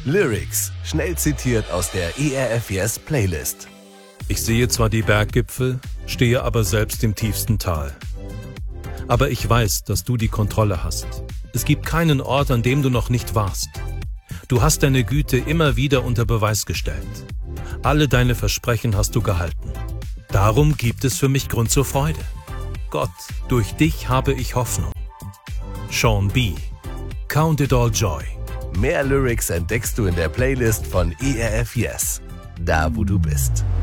Lyrics, schnell zitiert aus der ERF Yes Playlist. Ich sehe zwar die Berggipfel, stehe aber selbst im tiefsten Tal. Aber ich weiß, dass du die Kontrolle hast. Es gibt keinen Ort, an dem du noch nicht warst. Du hast deine Güte immer wieder unter Beweis gestellt. Alle deine Versprechen hast du gehalten. Darum gibt es für mich Grund zur Freude. Gott, durch dich habe ich Hoffnung. Sean B. Count it all joy. Mehr Lyrics entdeckst du in der Playlist von ERF Yes, da wo du bist.